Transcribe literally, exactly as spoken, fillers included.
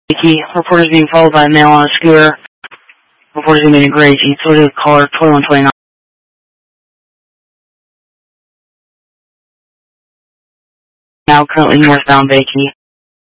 Becky, reporter is being followed by a male on a scooter. Reporter is being a gray Jeep. So to caller twenty-one twenty-nine. Now currently northbound Becky.